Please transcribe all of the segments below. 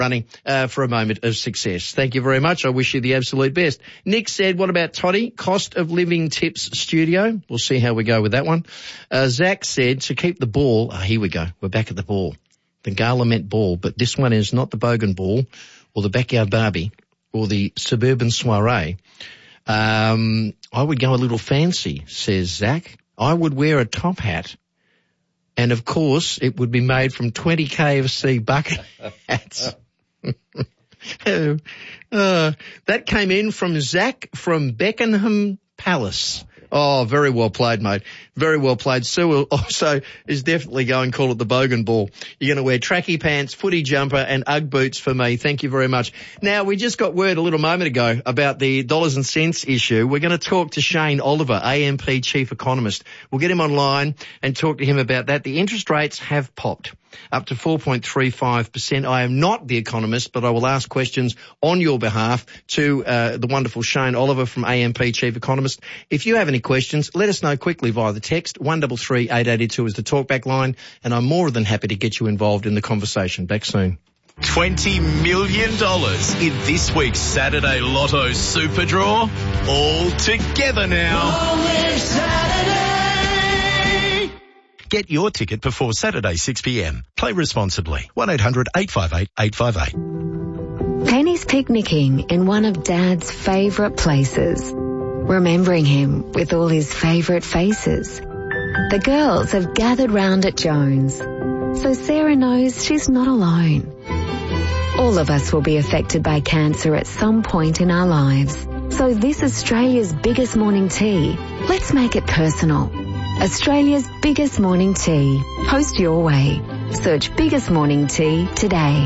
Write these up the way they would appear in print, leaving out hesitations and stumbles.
running for a moment of success. Thank you very much. I wish you the absolute best. Nick said, what about Toddy? Cost of living tips studio. We'll see how we go with that one. Zach said, to keep the ball. Here we go. We're back at the ball. The gala meant ball, but this one is not the Bogan ball or the backyard Barbie or the suburban soiree. I would go a little fancy, says Zach. I would wear a top hat. And, of course, it would be made from 20 KFC bucket hats. That came in from Zach from Beckenham Palace. Oh, very well played, mate. Very well played. Sue also is definitely going call it the Bogan ball. You're going to wear tracky pants, footy jumper and Ugg boots for me. Thank you very much. Now, we just got word a little moment ago about the dollars and cents issue. We're going to talk to Shane Oliver, AMP Chief Economist. We'll get him online and talk to him about that. The interest rates have popped up to 4.35%. I am not the economist, but I will ask questions on your behalf to the wonderful Shane Oliver from AMP Chief Economist. If you have any questions, let us know quickly via the text. 133 882 is the talkback line, and I'm more than happy to get you involved in the conversation. Back soon. $20 million in this week's Saturday Lotto Super Draw. All together now. Get your ticket before Saturday 6 p.m. Play responsibly. 1-800-858-858. Penny's picnicking in one of Dad's favourite places, remembering him with all his favourite faces. The girls have gathered round at Jones, so Sarah knows she's not alone. All of us will be affected by cancer at some point in our lives. So this Australia's biggest morning tea, let's make it personal. Australia's biggest morning tea. Post your way. Search Biggest Morning Tea today.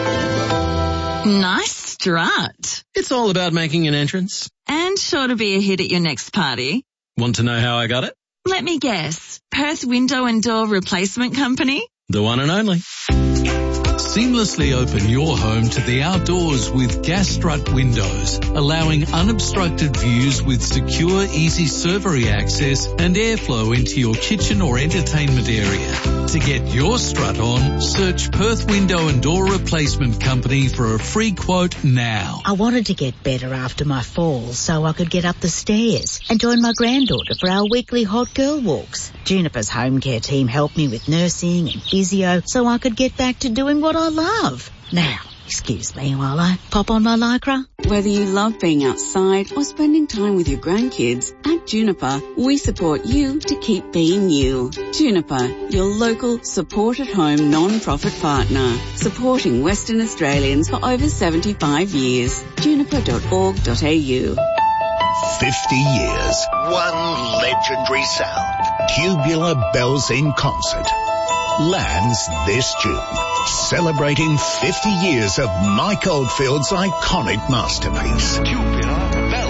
Nice strut. It's all about making an entrance. And sure to be a hit at your next party. Want to know how I got it? Let me guess. Perth Window and Door Replacement Company? The one and only. Seamlessly open your home to the outdoors with Gas Strut windows, allowing unobstructed views with secure, easy servery access and airflow into your kitchen or entertainment area. To get your strut on, search Perth Window and Door Replacement Company for a free quote now. I wanted to get better after my fall so I could get up the stairs and join my granddaughter for our weekly hot girl walks. Juniper's home care team helped me with nursing and physio so I could get back to doing what I love. Now, excuse me while I pop on my Lycra. Whether you love being outside or spending time with your grandkids, at Juniper, we support you to keep being you. Juniper, your local support-at-home non-profit partner, supporting Western Australians for over 75 years. juniper.org.au. 50 years, one legendary sound. Tubular Bells in Concert lands this June, celebrating 50 years of Mike Oldfield's iconic masterpiece. Tubular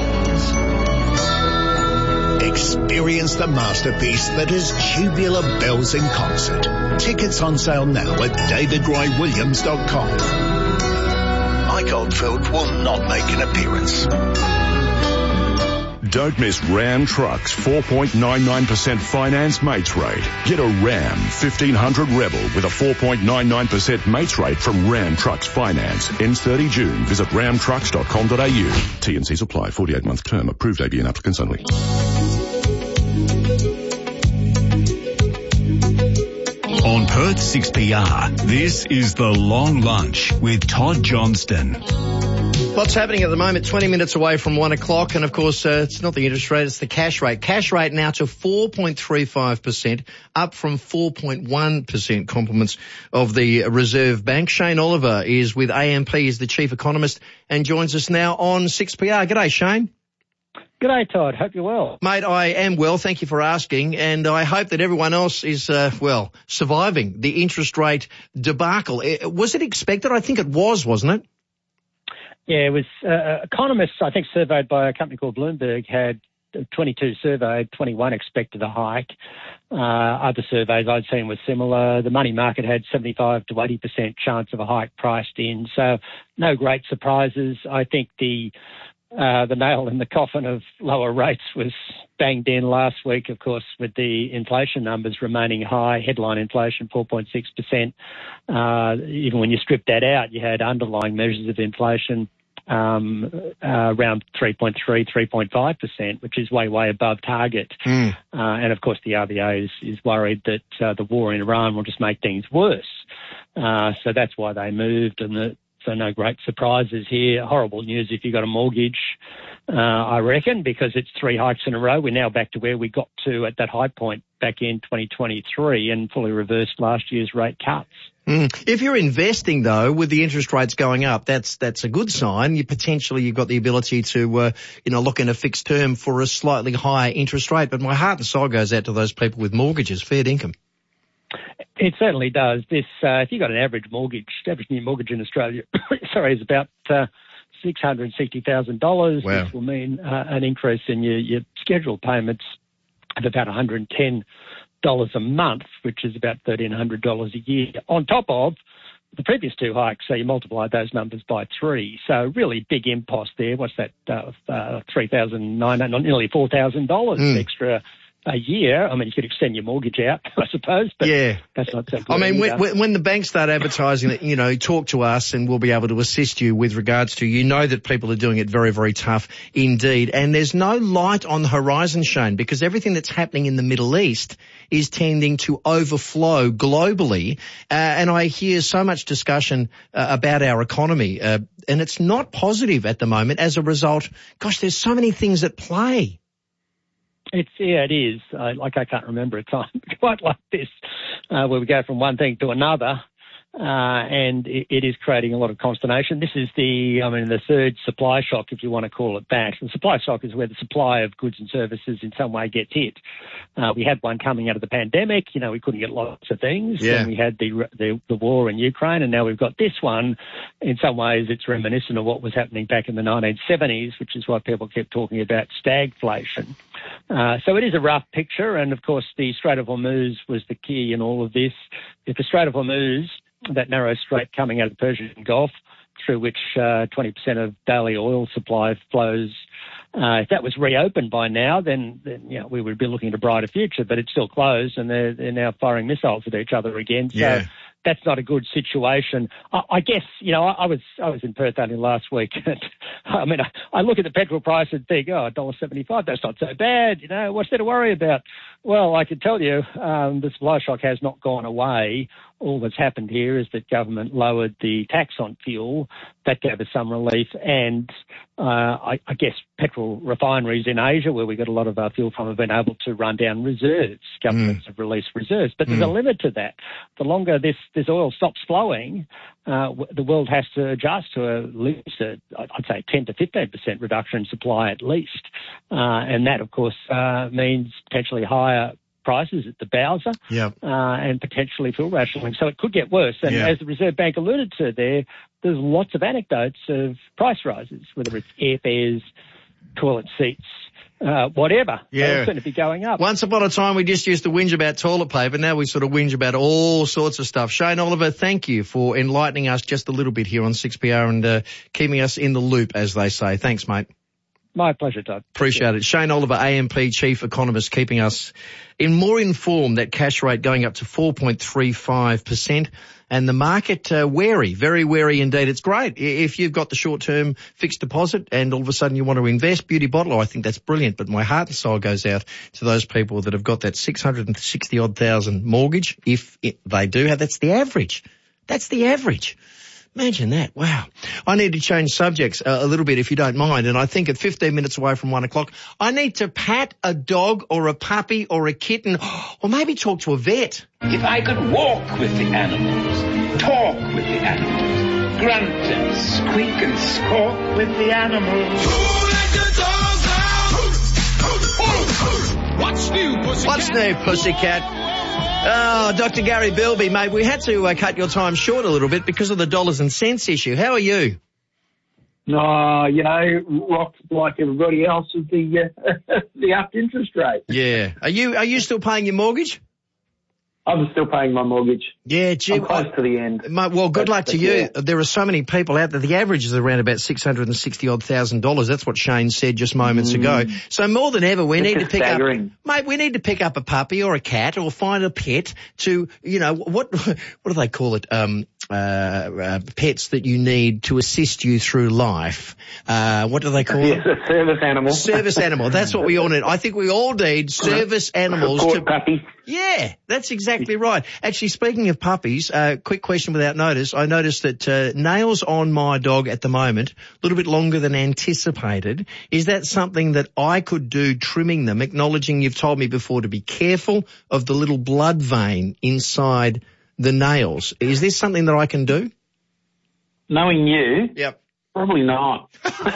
Bells. Experience the masterpiece that is Tubular Bells in Concert. Tickets on sale now at davidroywilliams.com. Mike Oldfield will not make an appearance. Don't miss Ram Trucks 4.99% finance mates rate. Get a Ram 1500 Rebel with a 4.99% mates rate from Ram Trucks Finance. Ends 30 June. Visit ramtrucks.com.au. T&Cs apply. 48-month term. Approved ABN applicants only. On Perth 6PR, this is The Long Lunch with Todd Johnston. What's happening at the moment? 20 minutes away from 1 o'clock. And, of course, it's not the interest rate, it's the cash rate. Cash rate now to 4.35%, up from 4.1%, compliments of the Reserve Bank. Shane Oliver is with AMP, is the Chief Economist, and joins us now on 6PR. G'day, Shane. G'day, Todd. Hope you're well. Mate, I am well. Thank you for asking. And I hope that everyone else is, surviving the interest rate debacle. Was it expected? I think it was, wasn't it? Yeah, it was economists, I think, surveyed by a company called Bloomberg, had 22 surveyed, 21 expected a hike. Other surveys I'd seen were similar. The money market had 75 to 80% chance of a hike priced in. So no great surprises. I think the the nail in the coffin of lower rates was banged in last week, of course, with the inflation numbers remaining high, headline inflation 4.6%. Even when you strip that out, you had underlying measures of inflation around 3.3, 3.5%, which is way above target. And, of course, the RBA is worried that the war in Iran will just make things worse. So that's why they moved, and so no great surprises here. Horrible news if you got a mortgage, I reckon, because it's 3 hikes in a row. We're now back to where we got to at that high point back in 2023 and fully reversed last year's rate cuts. If you're investing, though, with the interest rates going up, that's a good sign. You've got the ability to, lock in a fixed term for a slightly higher interest rate. But my heart and soul goes out to those people with mortgages, fair income. It certainly does. This, if you've got an average new mortgage in Australia, is about $660,000. Wow. This will mean an increase in your scheduled payments of about $110 a month, which is about $1,300 a year, on top of the previous 2 hikes. So you multiply those numbers by 3. So really big impost there. What's that? $3,900, nearly $4,000 extra a year. I mean, you could extend your mortgage out, I suppose, but that's not so good. I mean, when the banks start advertising that, talk to us and we'll be able to assist you with regards to, that people are doing it very, very tough indeed. And there's no light on the horizon, Shane, because everything that's happening in the Middle East is tending to overflow globally. And I hear so much discussion about our economy, and it's not positive at the moment as a result. Gosh, there's so many things at play. It is. I can't remember a time quite like this where we go from one thing to another, and it is creating a lot of consternation. This is the third supply shock, if you want to call it that. The supply shock is where the supply of goods and services in some way gets hit. We had one coming out of the pandemic. We couldn't get lots of things. Yeah. And we had the war in Ukraine, and now we've got this one. In some ways, it's reminiscent of what was happening back in the 1970s, which is why people kept talking about stagflation. So it is a rough picture, and of course the Strait of Hormuz was the key in all of this. If the Strait of Hormuz, that narrow strait coming out of the Persian Gulf, through which 20% of daily oil supply flows, if that was reopened by now, then we would be looking at a brighter future. But it's still closed, and they're now firing missiles at each other again. So that's not a good situation. I guess, I was in Perth only last week. And, I look at the petrol price and think, $1.75, that's not so bad. What's there to worry about? Well, I can tell you the supply shock has not gone away. All that's happened here is that government lowered the tax on fuel. That gave us some relief. And I guess petrol refineries in Asia, where we got a lot of our fuel from, have been able to run down reserves. Governments have released reserves. But there's a limit to that. The longer this oil stops flowing, the world has to adjust to at least I'd say 10 to 15% reduction in supply at least. And that, of course, means potentially higher prices at the Bowser and potentially fuel rationing. So it could get worse. And as the Reserve Bank alluded to there's lots of anecdotes of price rises, whether it's airfares, toilet seats, whatever. They're going to be going up. Once upon a time, we just used to whinge about toilet paper. Now we sort of whinge about all sorts of stuff. Shane Oliver, thank you for enlightening us just a little bit here on 6PR and keeping us in the loop, as they say. Thanks, mate. My pleasure, Todd. Appreciate it. Shane Oliver, AMP Chief Economist, keeping us more informed. That cash rate going up to 4.35%. And the market wary, very wary indeed. It's great. If you've got the short-term fixed deposit and all of a sudden you want to invest, Beauty Bottle, I think that's brilliant. But my heart and soul goes out to those people that have got that 660-odd thousand mortgage. If they do have, that's the average. That's the average. Imagine that. Wow. I need to change subjects a little bit, if you don't mind. And I think at 15 minutes away from 1 o'clock, I need to pat a dog or a puppy or a kitten or maybe talk to a vet. If I could walk with the animals, talk with the animals, grunt and squeak and squawk with the animals. What's new, pussycat? What's new, pussycat? Oh, Dr. Gary Bilby, mate, we had to cut your time short a little bit because of the dollars and cents issue. How are you? Rocked like everybody else with the upped interest rate. Yeah. Are you still paying your mortgage? I'm still paying my mortgage. Yeah, gee, I'm close to the end. Well, good luck to you. Yeah. There are so many people out there. The average is around about $660,000. That's what Shane said just moments ago. So more than ever, we need to pick up, mate. We need to pick up a puppy or a cat or find a pet to, what do they call it? Pets that you need to assist you through life. What do they call it? Yes, a service animal. Service animal. That's what we all need. I think we all need service animals. Support puppies. Yeah, that's exactly right. Actually, speaking of puppies, quick question without notice. I noticed that nails on my dog at the moment, a little bit longer than anticipated. Is that something that I could do, trimming them, acknowledging you've told me before to be careful of the little blood vein inside the nails? Is this something that I can do? Knowing you? Yep. Probably not.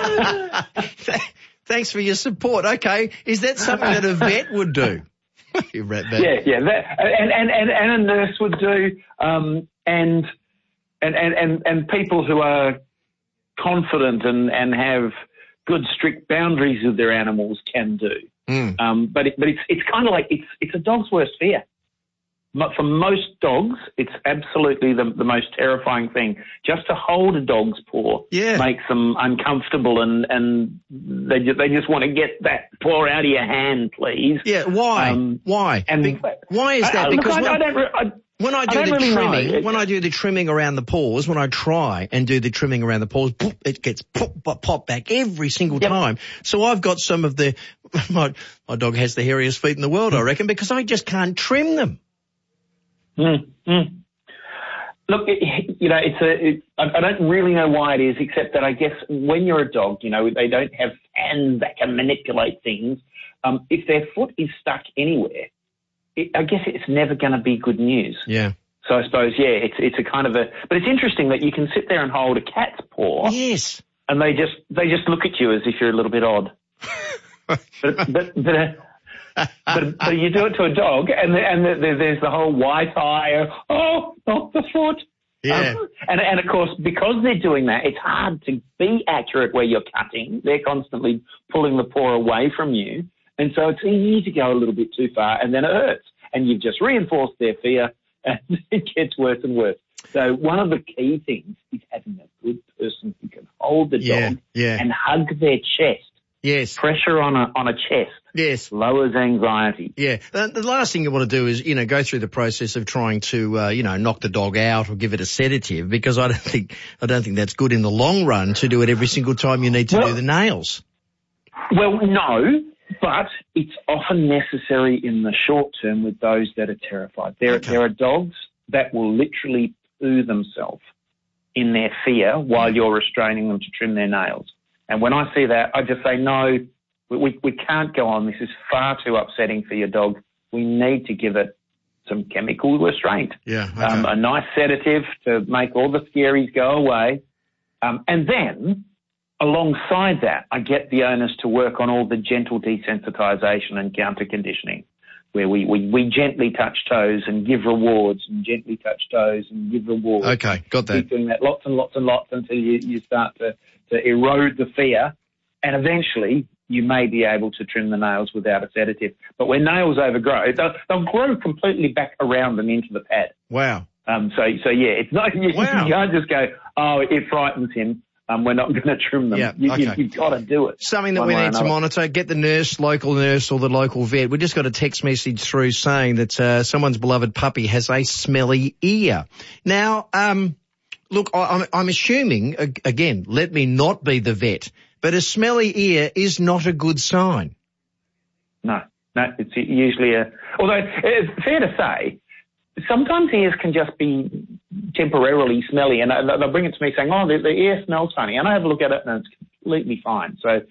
Thanks for your support. Okay. Is that something that a vet would do? You rat vet. Yeah. That, and a nurse would do, and people who are confident and have good strict boundaries with their animals can do. But it's kind of like it's a dog's worst fear. For most dogs, it's absolutely the most terrifying thing. Just to hold a dog's paw makes them uncomfortable, and they just want to get that paw out of your hand, please. Yeah, why? Why? And why is that? Because when I do the trimming, know. When I do the trimming around the paws, when I try and do the trimming around the paws, it gets popped back every single time. So I've got some of the my dog has the hairiest feet in the world, I reckon, because I just can't trim them. Look, I don't really know why it is, except that I guess when you're a dog, they don't have hands that can manipulate things. If their foot is stuck anywhere, I guess it's never going to be good news. Yeah. So I suppose, it's a kind of but it's interesting that you can sit there and hold a cat's paw. Yes. And they just look at you as if you're a little bit odd. But you do it to a dog, and there's the whole white eye. Oh, not the foot. Yeah. And of course, because they're doing that, it's hard to be accurate where you're cutting. They're constantly pulling the paw away from you, and so it's easy to go a little bit too far, and then it hurts, and you've just reinforced their fear, and it gets worse and worse. So one of the key things is having a good person who can hold the dog and hug their chest. Yes. Pressure on a chest. Yes. Lowers anxiety. Yeah. The last thing you want to do is, go through the process of trying to, knock the dog out or give it a sedative, because I don't think that's good in the long run to do it every single time you need to do the nails. Well, no, but it's often necessary in the short term with those that are terrified. There are dogs that will literally poo themselves in their fear while you're restraining them to trim their nails. And when I see that, I just say, no, we can't go on. This is far too upsetting for your dog. We need to give it some chemical restraint. Yeah. Okay. A nice sedative to make all the scaries go away. And then, alongside that, I get the owners to work on all the gentle desensitization and counter conditioning, where we gently touch toes and give rewards, and gently touch toes and give rewards. Okay, got that. Keep doing that lots and lots and lots until you start to erode the fear, and eventually you may be able to trim the nails without a sedative. But when nails overgrow, they'll grow completely back around them into the pad. Wow. It's not, you can't just go, oh, it frightens him. We're not going to trim them. Yeah, You've got to do it. Something that we need to monitor. Get the local nurse or the local vet. We just got a text message through saying that someone's beloved puppy has a smelly ear. Now, look, I'm assuming, again, let me not be the vet, but a smelly ear is not a good sign. No, it's usually although it's fair to say, sometimes ears can just be temporarily smelly, and they'll bring it to me saying, oh, the ear smells funny, and I have a look at it and it's completely fine. So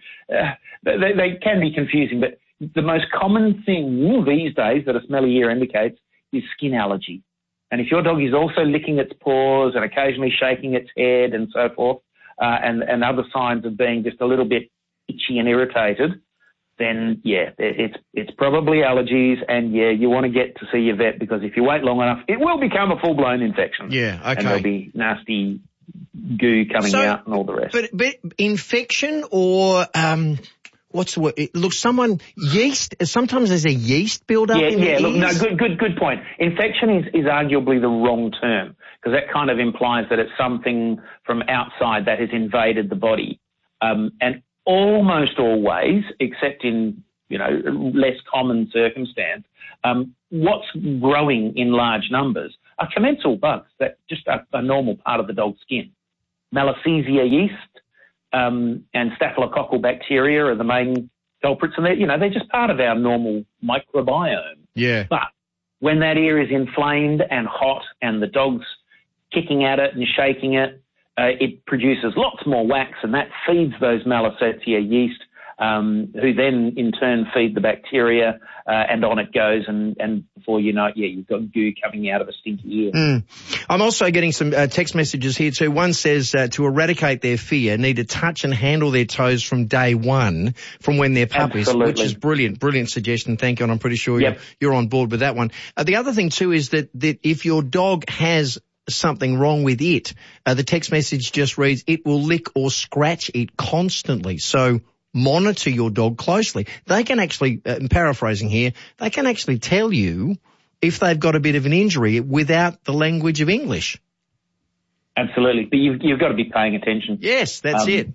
they can be confusing, but the most common thing these days that a smelly ear indicates is skin allergy. And if your dog is also licking its paws and occasionally shaking its head and so forth, and other signs of being just a little bit itchy and irritated, then it's probably allergies, and you want to get to see your vet, because if you wait long enough, it will become a full-blown infection. Yeah, okay. And there'll be nasty goo coming out and all the rest. But infection or what's the word? Yeast. Sometimes there's a yeast build up. In the ears. Look, no, good point. Infection is arguably the wrong term, because that kind of implies that it's something from outside that has invaded the body. And almost always, except in, less common circumstance, what's growing in large numbers are commensal bugs that just are a normal part of the dog's skin. Malassezia yeast, and staphylococcal bacteria are the main culprits, and they're just part of our normal microbiome. Yeah. But when that ear is inflamed and hot and the dog's kicking at it and shaking it, it produces lots more wax, and that feeds those Malassezia yeast, who then in turn feed the bacteria, and on it goes, and before you know it, you've got goo coming out of a stinky ear. I'm also getting some text messages here too. One says to eradicate their fear, need to touch and handle their toes from day one, from when they're puppies, Absolutely. Which is brilliant suggestion. Thank you, and I'm pretty sure Yep. you're on board with that one. The other thing too is that if your dog has something wrong with it, the text message just reads, it will lick or scratch it constantly. So monitor your dog closely. They can actually, I'm paraphrasing here, they can actually tell you if they've got a bit of an injury without the language of English. Absolutely. But you've got to be paying attention. Yes, that's it.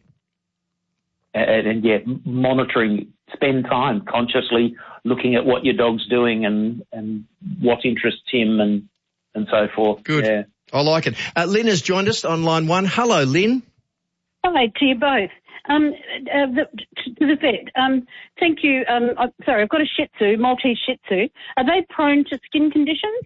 And monitoring, spend time consciously looking at what your dog's doing and what interests him and so forth. Good. Yeah. I like it. Lynn has joined us on line 1. Hello, Lynn. Hi to you both. To the vet, thank you. Sorry, I've got a Shih Tzu, Maltese Shih Tzu. Are they prone to skin conditions?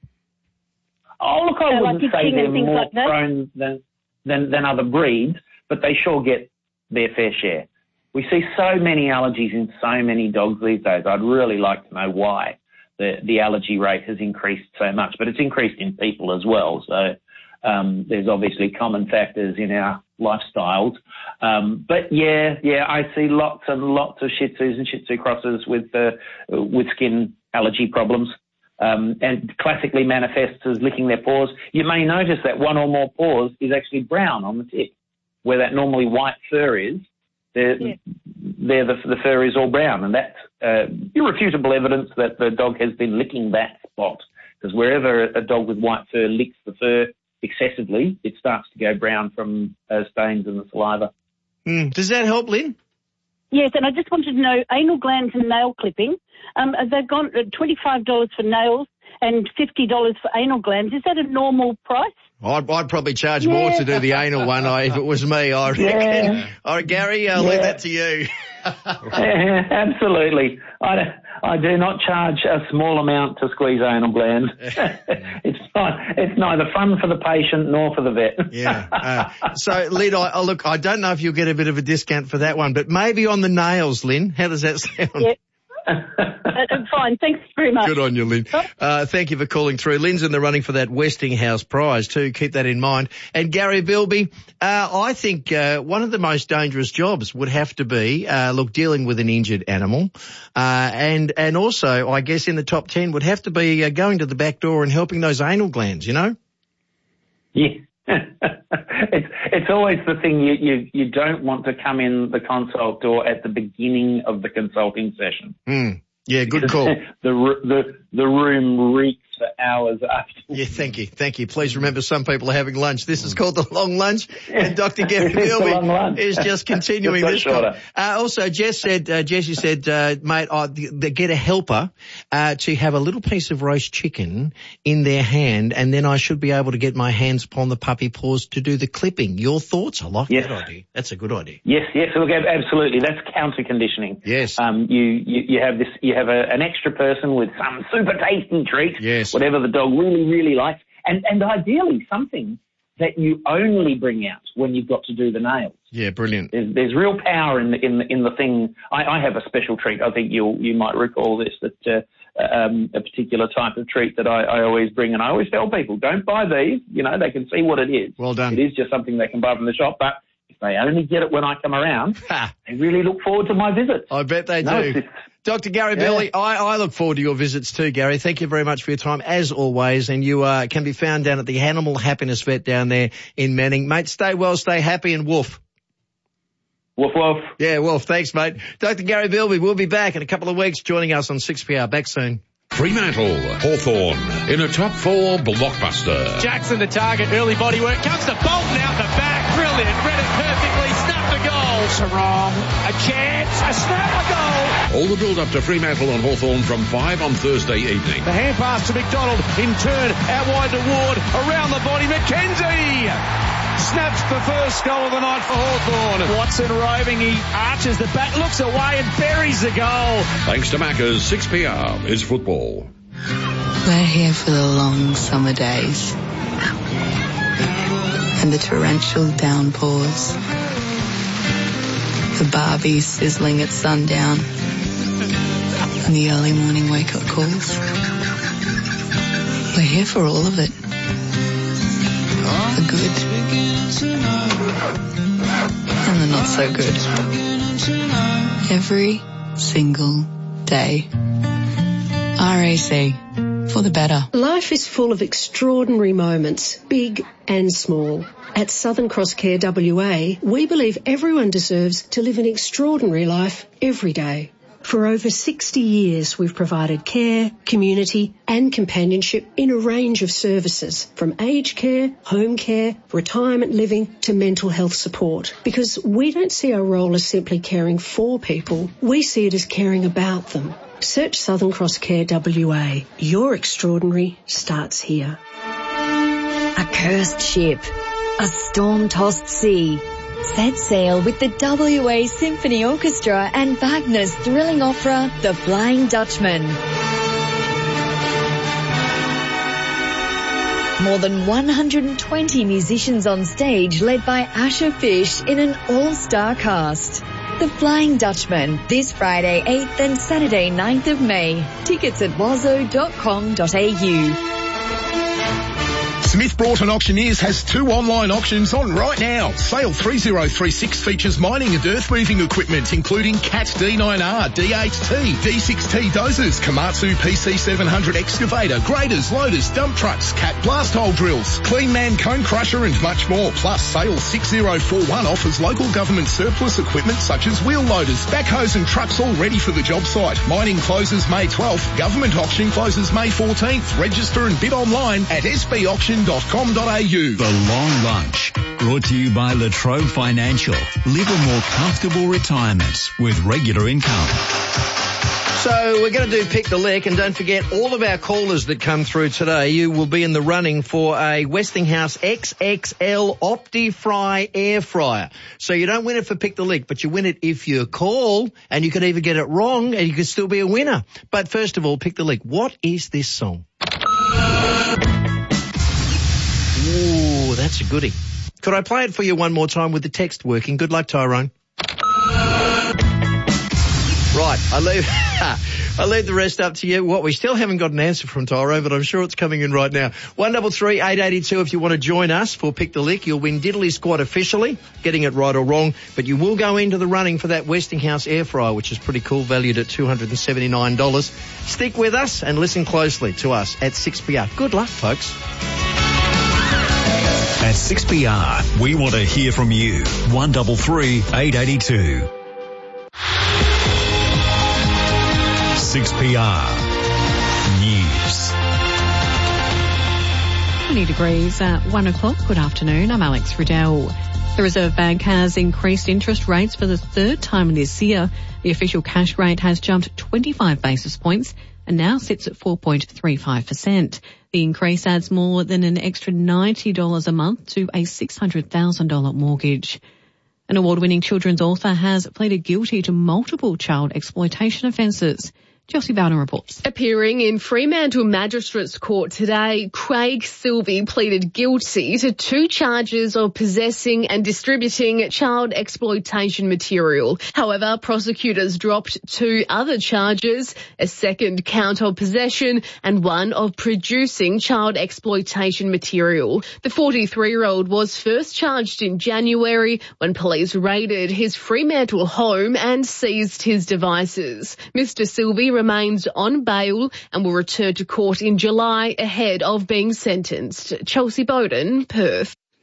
Oh, look, I wouldn't say they're more like that? prone than other breeds, but they sure get their fair share. We see so many allergies in so many dogs these days. I'd really like to know why the allergy rate has increased so much, but it's increased in people as well. So there's obviously common factors in our lifestyles. But I see lots and lots of Shih Tzus and Shih Tzu crosses with skin allergy problems. And classically manifests as licking their paws. You may notice that one or more paws is actually brown on the tip, where that normally white fur is. The fur is all brown, and that's irrefutable evidence that the dog has been licking that spot. Because wherever a dog with white fur licks the fur excessively, it starts to go brown from stains in the saliva. Does that help, Lynn? Yes, and I just wanted to know, anal glands and nail clipping, they've gone $25 for nails and $50 for anal glands. Is that a normal price? I'd probably charge more to do the anal one if it was me, I reckon. Yeah. All right, Gary, I'll leave that to you. Absolutely. I do not charge a small amount to squeeze anal glands. It's neither fun for the patient nor for the vet. Yeah. So, Lynn, I don't know if you'll get a bit of a discount for that one, but maybe on the nails, Lynn. How does that sound? Yeah. Fine. Thanks very much. Good on you, Lynn. Thank you for calling through. Lynn's in the running for that Westinghouse prize too. Keep that in mind. And Gary Bilby, I think one of the most dangerous jobs would have to be dealing with an injured animal, and also I guess in the top 10 would have to be going to the back door and helping those anal glands. You know? Yeah. It's always the thing you don't want to come in the consult door at the beginning of the consulting session. Yeah, good call. The room reeks for hours after. Yeah, thank you. Please remember, some people are having lunch. This is called the long lunch, and Dr. Gary Bilby is just continuing this. Also, Jessie said, mate, they get a helper to have a little piece of roast chicken in their hand, and then I should be able to get my hands upon the puppy paws to do the clipping. Your thoughts? I like that idea. That's a good idea. Yes. Look, absolutely. That's counter conditioning. Yes. You have this. You have an extra person with some super tasty treat. Yes. Whatever the dog really, really likes, and ideally something that you only bring out when you've got to do the nails. Yeah, brilliant. There's real power in the thing. I have a special treat. I think you might recall this, that a particular type of treat that I always bring, and I always tell people, don't buy these. They can see what it is. Well done. It is just something they can buy from the shop, but if they only get it when I come around, they really look forward to my visits. I bet they do. Dr. Gary Bilby, I look forward to your visits too, Gary. Thank you very much for your time, as always. And you can be found down at the Animal Happiness Vet down there in Manning. Mate, stay well, stay happy, and woof. Woof woof. Yeah, Wolf. Thanks, mate. Dr. Gary Bilby will be back in a couple of weeks joining us on 6PR. Back soon. Fremantle, Hawthorn in a top 4 blockbuster. Jackson the target, early body work, comes to Bolton out the back, brilliant, read it perfectly, snapped the goal. Sarong, a chance, a snap, a goal. All the build-up to Fremantle and Hawthorn from 5 on Thursday evening. The hand pass to McDonald, in turn, out wide to Ward, around the body, McKenzie! Snaps the first goal of the night for Hawthorn. Watson roving, he arches the back, looks away and buries the goal. Thanks to Macca's, 6PR is football. We're here for the long summer days and the torrential downpours, the barbie sizzling at sundown and the early morning wake-up calls. We're here for all of it. The good and the not so good. Every single day. RAC, for the better. Life is full of extraordinary moments, big and small. At Southern Cross Care WA, we believe everyone deserves to live an extraordinary life every day. For over 60 years, we've provided care, community and companionship in a range of services, from aged care, home care, retirement living to mental health support. Because we don't see our role as simply caring for people, we see it as caring about them. Search Southern Cross Care WA. Your extraordinary starts here. A cursed ship, a storm-tossed sea. Set sail with the WA Symphony Orchestra and Wagner's thrilling opera, The Flying Dutchman. More than 120 musicians on stage led by Asher Fish in an all-star cast. The Flying Dutchman, this Friday 8th and Saturday 9th of May. Tickets at wazo.com.au. Smith Broughton Auctioneers has 2 online auctions on right now. Sale 3036 features mining and earth moving equipment, including Cat D9R, D8T, D6T dozers, Komatsu PC700 excavator, graders, loaders, dump trucks, Cat blast hole drills, Clean Man cone crusher and much more. Plus, Sale 6041 offers local government surplus equipment such as wheel loaders, backhoes and trucks all ready for the job site. Mining closes May 12th. Government auction closes May 14th. Register and bid online at sbauction.com.au. The Long Lunch, brought to you by Latrobe Financial. Live a more comfortable retirement with regular income. So we're going to do Pick the Lick, and don't forget all of our callers that come through today, you will be in the running for a Westinghouse XXL OptiFry air fryer. So you don't win it for Pick the Lick, but you win it if you call, and you could even get it wrong and you could still be a winner. But first of all, Pick the Lick. What is this song? Ooh, that's a goodie. Could I play it for you one more time with the text working? Good luck, Tyrone. Right, I leave the rest up to you. What, we still haven't got an answer from Tyrone, but I'm sure it's coming in right now. 133 882 if you want to join us for Pick the Lick. You'll win Diddley Squad officially, getting it right or wrong, but you will go into the running for that Westinghouse air fryer, which is pretty cool, valued at $279. Stick with us and listen closely to us at 6PR. Good luck, folks. At 6PR, we want to hear from you. 133 882. 6PR News. 20 degrees at 1 o'clock. Good afternoon. I'm Alex Riddell. The Reserve Bank has increased interest rates for the third time this year. The official cash rate has jumped 25 basis points and now sits at 4.35%. The increase adds more than an extra $90 a month to a $600,000 mortgage. An award-winning children's author has pleaded guilty to multiple child exploitation offences. Chelsea Bowden reports. Appearing in Fremantle Magistrates Court today, Craig Silvey pleaded guilty to 2 charges of possessing and distributing child exploitation material. However, prosecutors dropped 2 other charges, a second count of possession and one of producing child exploitation material. The 43-year-old was first charged in January when police raided his Fremantle home and seized his devices. Mr. Silvey remains on bail and will return to court in July ahead of being sentenced. Chelsea Bowden, Perth.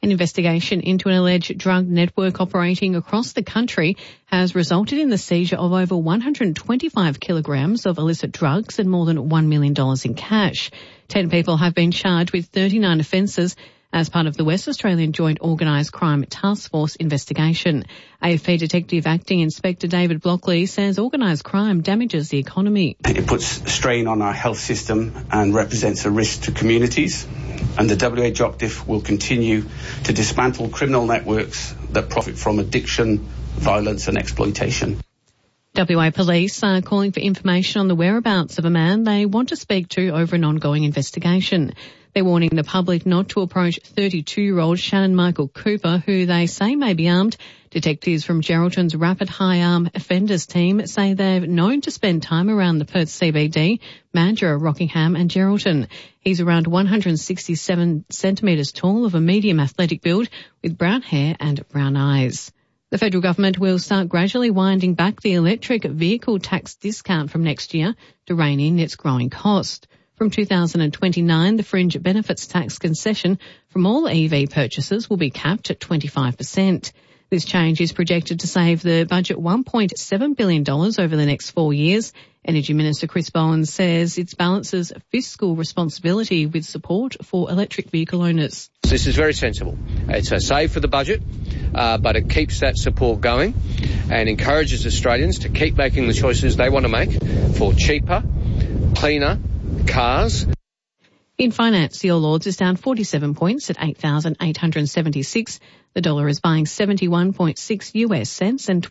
An investigation into an alleged drug network operating across the country has resulted in the seizure of over 125 kilograms of illicit drugs and more than $1 million in cash. 10 people have been charged with 39 offences as part of the West Australian Joint Organised Crime Task Force investigation. AFP Detective Acting Inspector David Blockley says organised crime damages the economy. It puts strain on our health system and represents a risk to communities. And the WA JOCDIF will continue to dismantle criminal networks that profit from addiction, violence and exploitation. WA Police are calling for information on the whereabouts of a man they want to speak to over an ongoing investigation. They're warning the public not to approach 32-year-old Shannon Michael Cooper, who they say may be armed. Detectives from Geraldton's Rapid High Arm Offenders team say they're known to spend time around the Perth CBD, Mandurah, Rockingham and Geraldton. He's around 167 centimetres tall, of a medium athletic build, with brown hair and brown eyes. The federal government will start gradually winding back the electric vehicle tax discount from next year to rein in its growing cost. From 2029, the fringe benefits tax concession from all EV purchases will be capped at 25%. This change is projected to save the budget $1.7 billion over the next 4 years. Energy Minister Chris Bowen says it balances fiscal responsibility with support for electric vehicle owners. This is very sensible. It's a save for the budget, but it keeps that support going and encourages Australians to keep making the choices they want to make for cheaper, cleaner cars. In finance, the All Ords is down 47 points at 8,876. The dollar is buying 71.6 US cents and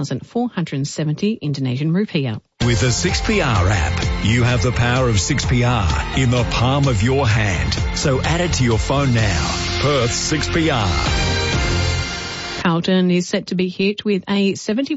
12,470 Indonesian rupiah. With the 6PR app, you have the power of 6PR in the palm of your hand. So add it to your phone now. Perth 6PR. Carlton is set to be hit with a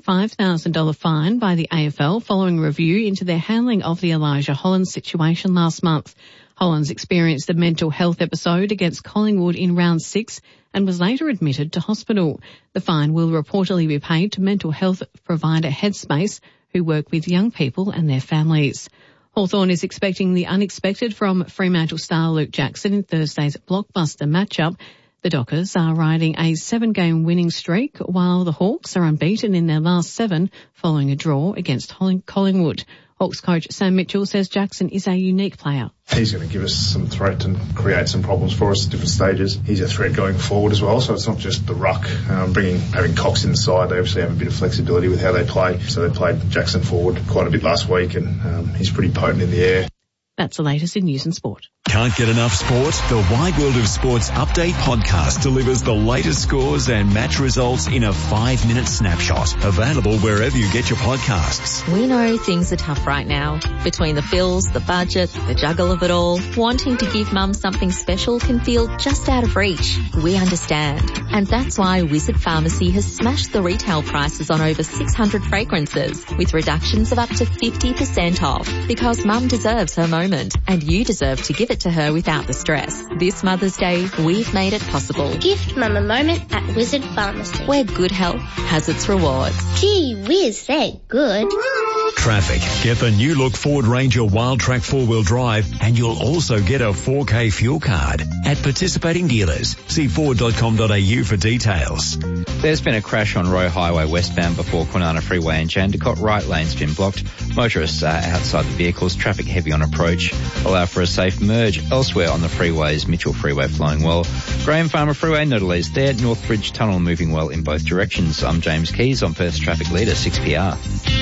$75,000 fine by the AFL following review into their handling of the Elijah Hollands situation last month. Hollands experienced a mental health episode against Collingwood in round 6 and was later admitted to hospital. The fine will reportedly be paid to mental health provider Headspace, who work with young people and their families. Hawthorn is expecting the unexpected from Fremantle star Luke Jackson in Thursday's blockbuster matchup. The Dockers are riding a 7-game winning streak, while the Hawks are unbeaten in their last 7 following a draw against Collingwood. Hawks coach Sam Mitchell says Jackson is a unique player. He's going to give us some threat and create some problems for us at different stages. He's a threat going forward as well, so it's not just the ruck. Having Cox inside, they obviously have a bit of flexibility with how they play. So they played Jackson forward quite a bit last week, and he's pretty potent in the air. That's the latest in news and sport. Can't get enough sport? The Wide World of Sports Update podcast delivers the latest scores and match results in a 5-minute snapshot. Available wherever you get your podcasts. We know things are tough right now. Between the bills, the budget, the juggle of it all, wanting to give mum something special can feel just out of reach. We understand. And that's why Wizard Pharmacy has smashed the retail prices on over 600 fragrances with reductions of up to 50% off. Because mum deserves her moment and you deserve to give it to her without the stress. This Mother's Day, we've made it possible. Gift Mum a moment at Wizard Pharmacy, where good health has its rewards. Gee whiz, they're good. Traffic. Get the new look Ford Ranger Wildtrak 4-wheel drive and you'll also get a 4K fuel card at participating dealers. See Ford.com.au for details. There's been a crash on Roe Highway westbound before Kwinana Freeway and Jandakot. Right lane's been blocked. Motorists are outside the vehicles. Traffic heavy on approach. Allow for a safe merge. Elsewhere on the freeways, Mitchell Freeway flowing well. Graham Farmer Freeway, no delays there. Northbridge Tunnel moving well in both directions. I'm James Keys on Perth's Traffic Leader, 6PR.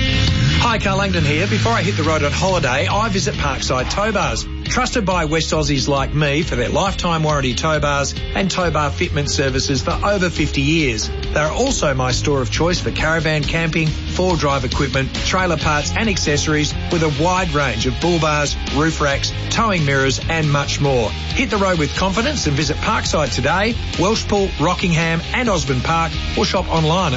Hi, Carl Langdon here. Before I hit the road on holiday, I visit Parkside Tow Bars. Trusted by West Aussies like me for their lifetime warranty tow bars and tow bar fitment services for over 50 years. They're also my store of choice for caravan camping, four-drive equipment, trailer parts and accessories with a wide range of bull bars, roof racks, towing mirrors and much more. Hit the road with confidence and visit Parkside today, Welshpool, Rockingham and Osborne Park, or shop online at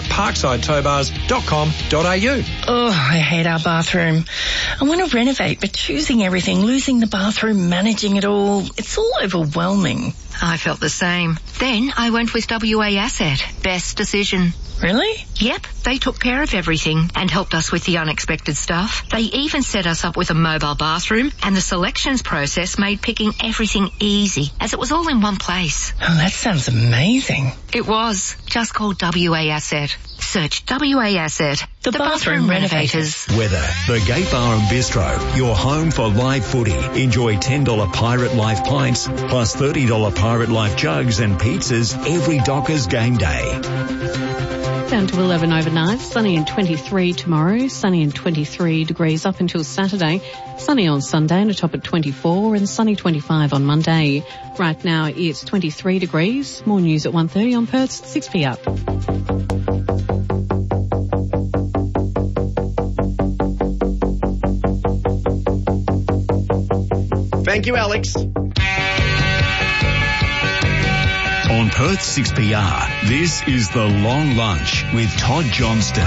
parksideTowbars.com.au. Oh, I hate our bathroom. I want to renovate, but choosing everything, losing the bathroom, managing it all, it's all overwhelming. I felt the same. Then I went with WA Asset. Best decision. Really? Yep, they took care of everything and helped us with the unexpected stuff. They even set us up with a mobile bathroom, and the selections process made picking everything easy, as it was all in one place. Oh, that sounds amazing. It was. Just call WA Asset. Search WA Asset. The bathroom renovators. Weather. The Gate Bar and Bistro. Your home for live footy. Enjoy $10 Pirate Life pints plus $30 Pirate Life jugs and pizzas every Dockers game day. Down to 11 overnight, sunny and 23 tomorrow, sunny and 23 degrees up until Saturday, sunny on Sunday and a top at 24 and sunny 25 on Monday. Right now it's 23 degrees. More news at 1:30 on Perth's 6 p up. Thank you, Alex. On Perth 6PR, this is The Long Lunch with Todd Johnston.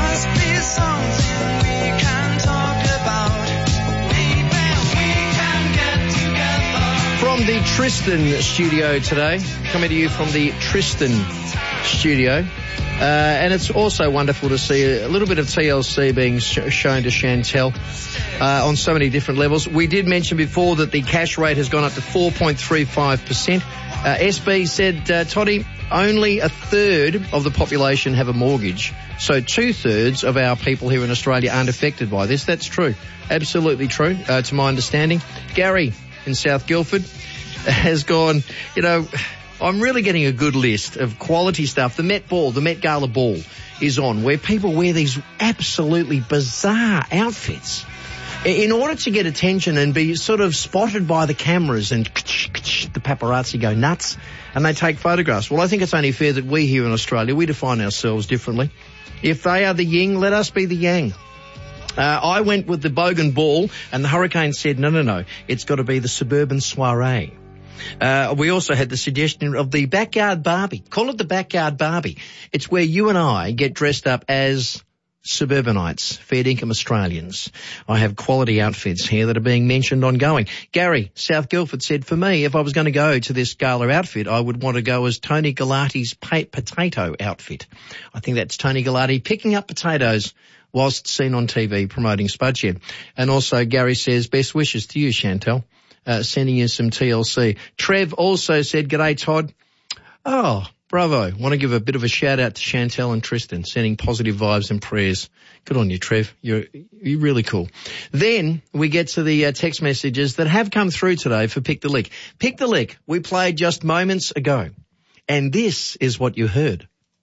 From the Tristan studio today, coming to you from the Tristan studio. And it's also wonderful to see a little bit of TLC being shown to Chantel on so many different levels. We did mention before that the cash rate has gone up to 4.35%. SB said, Toddy, only a third of the population have a mortgage. So 2/3 of our people here in Australia aren't affected by this. That's true. Absolutely true, to my understanding. Gary in South Guildford has gone, I'm really getting a good list of quality stuff. The Met Gala Ball is on, where people wear these absolutely bizarre outfits in order to get attention and be sort of spotted by the cameras, and the paparazzi go nuts and they take photographs. Well, I think it's only fair that we here in Australia, we define ourselves differently. If they are the yin, let us be the yang. I went with the Bogan Ball, and the Hurricane said, no, it's got to be the Suburban Soiree. We also had the suggestion of the Backyard Barbie. Call it the Backyard Barbie. It's where you and I get dressed up as suburbanites, fair income Australians. I have quality outfits here that are being mentioned ongoing. Gary, South Guildford, said, for me, if I was going to go to this gala outfit, I would want to go as Tony Galati's potato outfit. I think that's Tony Galati picking up potatoes whilst seen on TV promoting Spudshed. And also Gary says, best wishes to you, Chantel. Sending you some TLC. Trev also said, g'day, Todd. Oh, bravo. Want to give a bit of a shout out to Chantel and Tristan, sending positive vibes and prayers. Good on you, Trev. You're really cool. Then we get to the text messages that have come through today for Pick the Lick. Pick the Lick we played just moments ago. And this is what you heard.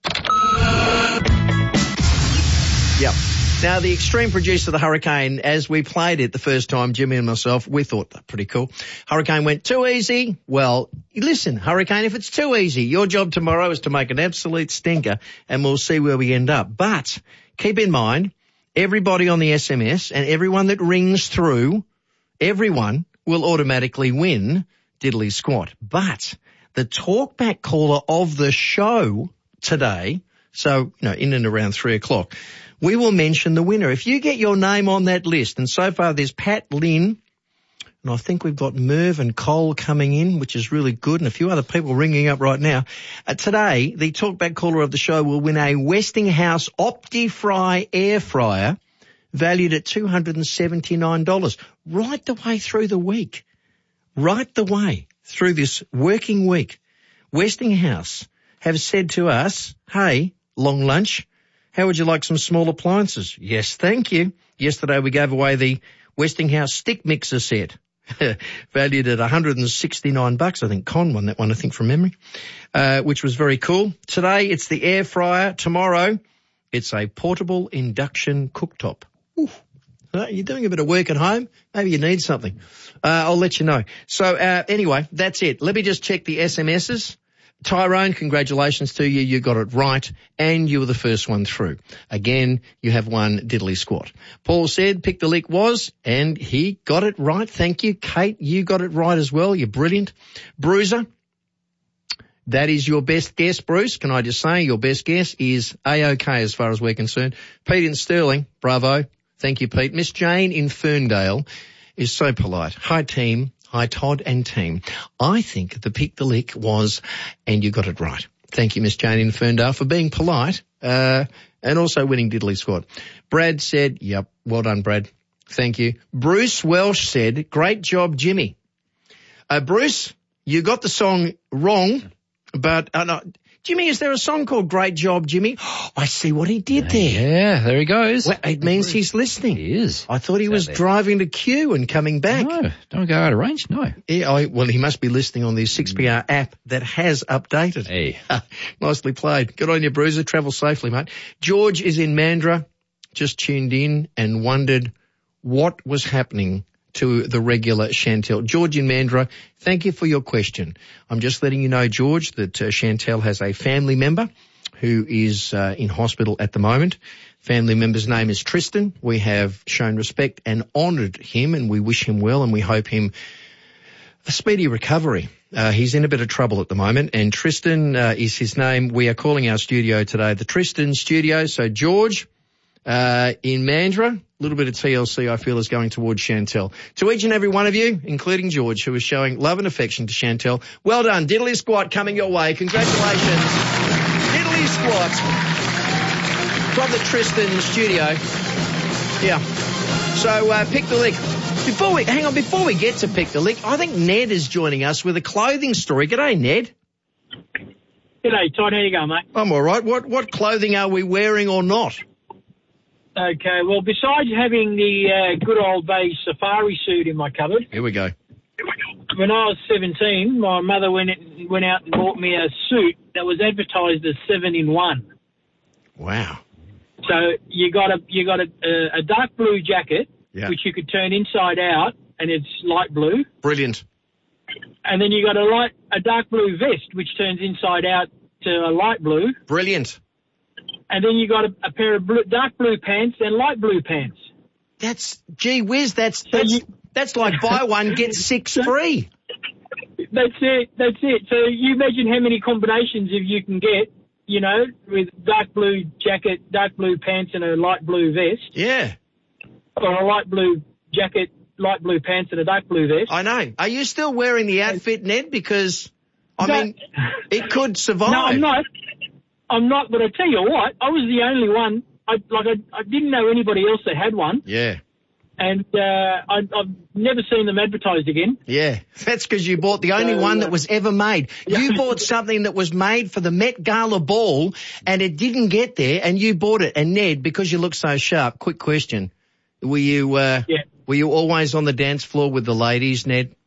Yep. Now, the extreme producer of the Hurricane, as we played it the first time, Jimmy and myself, we thought that pretty cool. Hurricane went too easy. Well, listen, Hurricane, if it's too easy, your job tomorrow is to make an absolute stinker, and we'll see where we end up. But keep in mind, everybody on the SMS and everyone that rings through, everyone will automatically win Diddly Squat. But the talkback caller of the show today, so, in and around 3 o'clock, we will mention the winner. If you get your name on that list, and so far there's Pat Lynn, and I think we've got Merv and Cole coming in, which is really good, and a few other people ringing up right now. Today, the talkback caller of the show will win a Westinghouse OptiFry air fryer valued at $279 right the way through the week. Right the way through this working week. Westinghouse have said to us, hey, Long Lunch, how would you like some small appliances? Yes, thank you. Yesterday we gave away the Westinghouse stick mixer set, valued at $169. I think Con won that one, I think, from memory, which was very cool. Today it's the air fryer. Tomorrow it's a portable induction cooktop. Ooh. You're doing a bit of work at home. Maybe you need something. I'll let you know. So anyway, that's it. Let me just check the SMSs. Tyrone, congratulations to you. You got it right, and you were the first one through. Again, you have won Diddly Squat. Paul said Pick the Lick was, and he got it right. Thank you. Kate, you got it right as well. You're brilliant. Bruiser, that is your best guess, Bruce. Can I just say your best guess is A-OK as far as we're concerned. Pete in Stirling, bravo. Thank you, Pete. Miss Jane in Ferndale is so polite. Hi, team. Hi, Todd and team. I think the Pick the Lick was, and you got it right. Thank you, Miss Jane in Ferndale, for being polite, and also winning Diddley Squad. Brad said, yep, well done, Brad. Thank you. Bruce Welsh said, great job, Jimmy. Bruce, you got the song wrong, but, no, Jimmy, is there a song called Great Job, Jimmy? Oh, I see what he did there. Yeah, there he goes. Well, it means he's listening. He is. I thought he was driving to Kew and coming back. No, don't go out of range, no. Yeah, well, he must be listening on the 6PR app that has updated. Hey. Nicely played. Good on you, Bruiser. Travel safely, mate. George is in Mandurah, just tuned in and wondered what was happening to the regular Chantel. George in Mandurah, thank you for your question. I'm just letting you know, George, that Chantel has a family member who is in hospital at the moment. Family member's name is Tristan. We have shown respect and honoured him, and we wish him well, and we hope him a speedy recovery. He's in a bit of trouble at the moment, and Tristan is his name. We are calling our studio today the Tristan Studio. So, George, in Mandurah, a little bit of TLC I feel is going towards Chantel. To each and every one of you, including George, who is showing love and affection to Chantel, well done. Diddley Squat coming your way. Congratulations. Diddley Squat from the Tristan Studio. Yeah. So, Pick the Lick. Before we get to Pick the Lick, I think Ned is joining us with a clothing story. G'day, Ned. G'day, Todd. How you going, mate? I'm all right. What clothing are we wearing or not? Okay, well, besides having the good old beige safari suit in my cupboard. Here we go. When I was 17, my mother went out and bought me a suit that was advertised as 7-in-1. Wow. So you got a dark blue jacket, which you could turn inside out, and it's light blue. Brilliant. And then you got a dark blue vest, which turns inside out to a light blue. Brilliant. And then you got a pair of dark blue pants and light blue pants. That's, gee whiz, that's like buy one, get 6 free. That's it. So you imagine how many combinations if you can get, you know, with dark blue jacket, dark blue pants and a light blue vest. Yeah. Or a light blue jacket, light blue pants and a dark blue vest. I know. Are you still wearing the outfit, Ned? Because, I mean, it could survive. No, I'm not, but I tell you what, I was the only one. I didn't know anybody else that had one. Yeah. And I've never seen them advertised again. Yeah, that's because you bought the only one that was ever made. You bought something that was made for the Met Gala ball, and it didn't get there, and you bought it. And Ned, because you look so sharp, quick question: were you always on the dance floor with the ladies, Ned?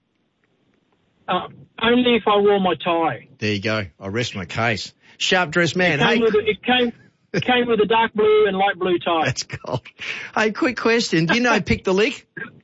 Only if I wore my tie. There you go. I rest my case. Sharp dressed man. It came with a dark blue and light blue tie. That's cold. Hey, quick question. Do you know Pick the Lick?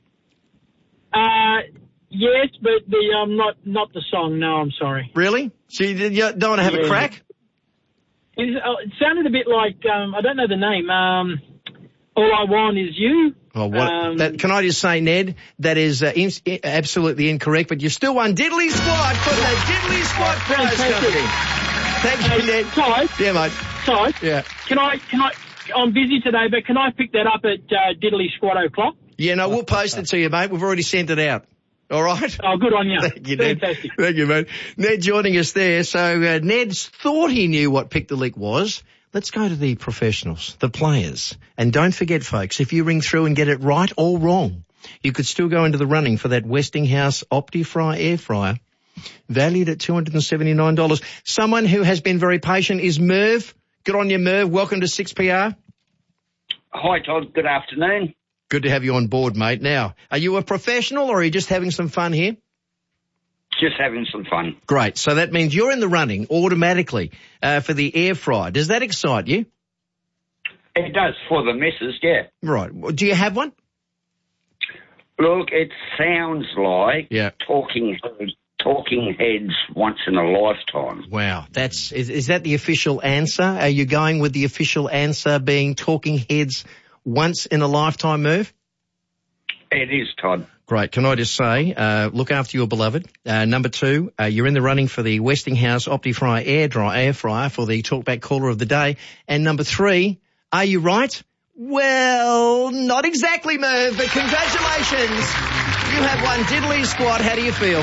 Yes, but not the song. No, I'm sorry. Really? So you don't want to have a crack? It sounded a bit like, I don't know the name, All I Want Is You. Oh, what? Can I just say, Ned, that is absolutely incorrect, but you still won Diddley Squad for the Diddley Squad prize company. Thank you, Ned. Todd? Yeah, mate. Todd? Yeah. Can I, I'm busy today, but can I pick that up at Diddley Squad o'clock? Yeah, no, we'll post it to you, mate. We've already sent it out. All right? Oh, good on you. Thank you, Ned. Fantastic. Thank you, mate. Ned joining us there. So Ned's thought he knew what Pick the Lick was. Let's go to the professionals, the players. And don't forget, folks, if you ring through and get it right or wrong, you could still go into the running for that Westinghouse OptiFry air fryer, valued at $279. Someone who has been very patient is Merv. Good on you, Merv. Welcome to 6PR. Hi, Todd. Good afternoon. Good to have you on board, mate. Now, are you a professional or are you just having some fun here? Just having some fun. Great. So that means you're in the running automatically for the air fryer. Does that excite you? It does for the missus, yeah. Right. Do you have one? Look, it sounds like talking heads once in a lifetime. Wow. Is that the official answer? Are you going with the official answer being talking heads once in a lifetime, Merv? It is, Todd. Great. Can I just say, look after your beloved. Number 2, you're in the running for the Westinghouse OptiFry air fryer for the Talkback Caller of the Day. And number 3, are you right? Well, not exactly, Merv, but congratulations. You have won Diddley Squat. How do you feel?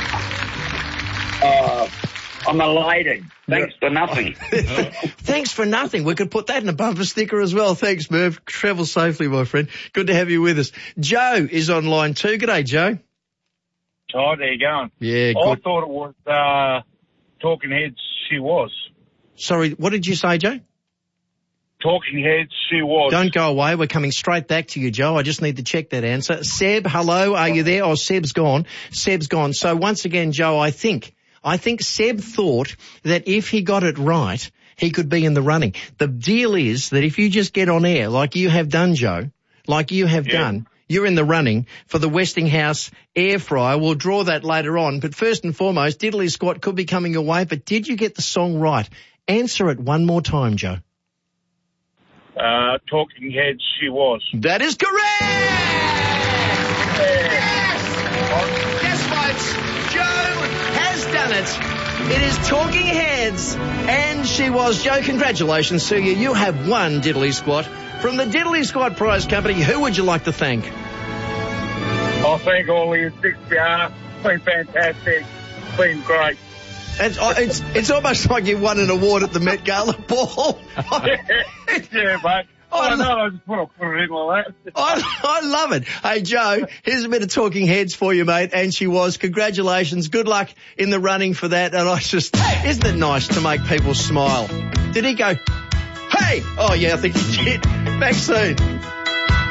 I'm elated. Thanks for nothing. Thanks for nothing. We could put that in a bumper sticker as well. Thanks, Merv. Travel safely, my friend. Good to have you with us. Joe is on line 2. G'day, Joe. Hi, there you going? Yeah, I good. thought it was Talking Heads, She Was. Sorry, what did you say, Joe? Talking Heads, She Was. Don't go away. We're coming straight back to you, Joe. I just need to check that answer. Seb, hello. Are you there? Oh, Seb's gone. Seb's gone. So once again, Joe, I think Seb thought that if he got it right, he could be in the running. The deal is that if you just get on air like you have done, Joe, like you have done, you're in the running for the Westinghouse air fryer. We'll draw that later on. But first and foremost, Diddley Squat could be coming your way. But did you get the song right? Answer it one more time, Joe. Talking Heads, She Was. That is correct! Yes, folks. Joe has done it. It is Talking Heads, and she was. Joe, congratulations to you. You have won Diddley Squat. From the Diddley Squat Prize Company, who would you like to thank? I thank all of you, 6PR. It's been fantastic. It's been great. It's almost like you won an award at the Met Gala ball. Yeah, mate. I know, I just want to put it in like that. I love it. Hey, Joe, here's a bit of Talking Heads for you, mate, and she was. Congratulations. Good luck in the running for that. And isn't it nice to make people smile? Did he go, hey? Oh, yeah, I think he did. Back soon.